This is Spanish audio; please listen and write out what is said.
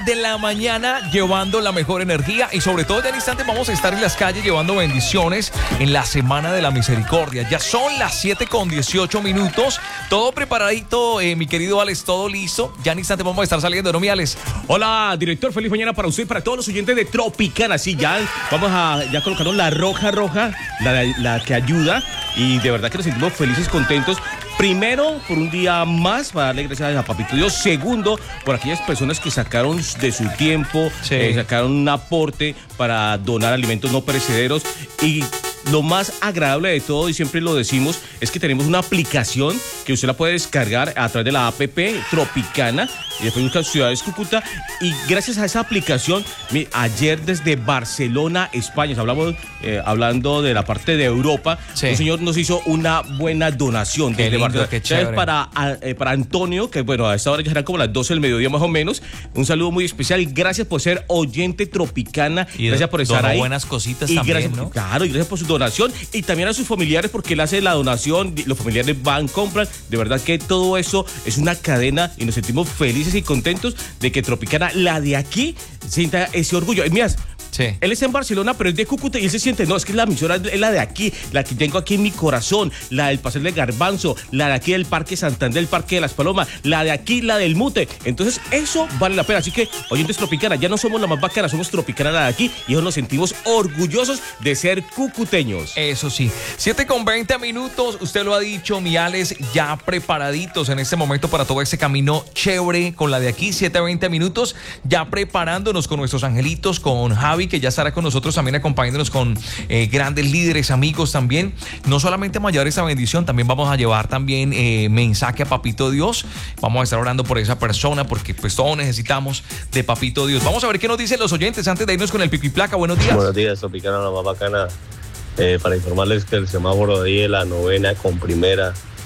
de la mañana llevando la mejor energía y sobre todo ya en instantes vamos a estar en las calles llevando bendiciones en la Semana de la Misericordia. Ya son las 7:18. Todo preparadito, mi querido Alex, todo listo. Ya en instantes vamos a estar saliendo, ¿no, mi Alex? Hola, director, feliz mañana para usted y para todos los oyentes de Tropicana. Sí, ya colocaron la roja, la que ayuda y de verdad que nos sentimos felices, contentos. Primero, por un día más, para darle gracias a Papito Dios. Segundo, por aquellas personas que sacaron de su tiempo, sacaron un aporte para donar alimentos no perecederos. Y lo más agradable de todo, y siempre lo decimos, es que tenemos una aplicación que usted la puede descargar a través de la app Tropicana y después busca Ciudades Cúcuta. Y gracias a esa aplicación, ayer desde Barcelona, España, hablando de la parte de Europa, un señor nos hizo una buena donación desde Barcelona. Qué chévere. Para Antonio, que bueno, a esta hora ya serán como las 12 del mediodía más o menos. Un saludo muy especial. Gracias por ser oyente Tropicana. Y gracias por estar ahí. Buenas cositas y también, gracias, ¿no? Claro, y gracias por su donación. Y también a sus familiares, porque él hace la donación. Los familiares van, compran. De verdad que todo eso es una cadena y nos sentimos felices y contentos de que Tropicana, la de aquí, sienta ese orgullo. Mías, él está en Barcelona, pero es de Cúcuta y él se siente, no, es que la emisora es la de aquí, la que tengo aquí en mi corazón, la del Paseo de Garbanzo, la de aquí del Parque Santander, el Parque de las Palomas, la de aquí, la del Mute. Entonces, eso vale la pena. Así que, oyentes Tropicana, ya no somos la más bacana, somos Tropicana, la de aquí, y nos sentimos orgullosos de ser cucuteños. Eso sí, 7:20. Usted lo ha dicho, mi Alex, ya preparaditos en este momento para todo ese camino chévere con la de aquí. 7:20, ya preparándonos con nuestros angelitos, con Javi, que ya estará con nosotros también acompañándonos con grandes líderes, amigos también. No solamente vamos a llevar esa bendición, también vamos a llevar también mensaje a Papito Dios. Vamos a estar orando por esa persona porque pues todos necesitamos de Papito Dios. Vamos a ver qué nos dicen los oyentes antes de irnos con el pipiplaca. Buenos días. Buenos días, Tropicana, la más bacana. Para informarles que el semáforo de ahí de la novena con primera